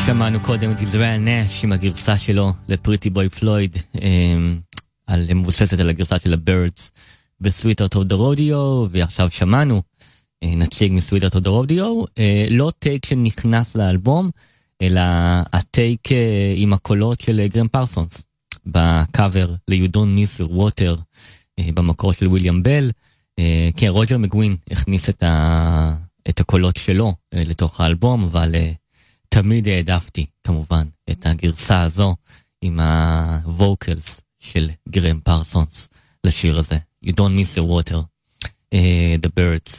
שמענו קודם את ישראל נש עם הגרסה שלו לפריטי בוי פלויד, מבוססת על הגרסה של הבירדס בסוויטהארט אוף דה רודיו, ועכשיו שמענו נציג מסוויטהארט אוף דה רודיו, לא טייק שנכנס לאלבום, אלא הטייק עם הקולות של גרם פרסונס, בקאבר ל-You Don't Miss Your Water, במקור של וויליאם בל. כן, רוג'ר מגווין הכניס את הקולות שלו לתוך האלבום, אבל תמיד העדפתי כמובן את הגרסה הזו עם הווקלס של גרם פרסונס לשיר הזה, You Don't Miss Your Water, The Birds.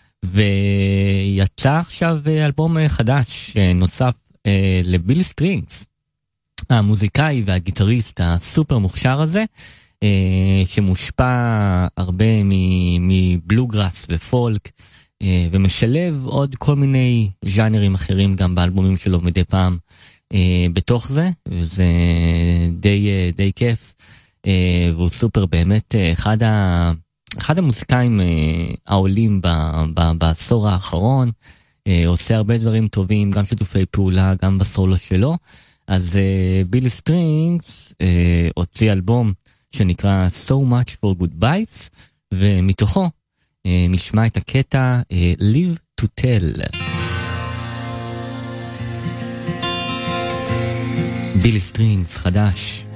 ויצא עכשיו אלבום חדש נוסף לבילי סטרינגס, המוזיקאי והגיטריסט הסופר מוכשר הזה, שמושפע הרבה מבלוגראס ופולק, ומשלב עוד כל מיני ז'אנרים אחרים גם באלבומים שלו מדי פעם בתוך זה, וזה די כיף, והוא סופר באמת אחד המוזיקאים העולים בעשור האחרון, עושה הרבה דברים טובים, גם שיתופי פעולה, גם בסולו שלו. אז בילי סטרינגס הוציא אלבום שנקרא So Much for Goodbyes, ומתוכו נשמע את הקטע Live to Tell. בילי סטרינגס חדש.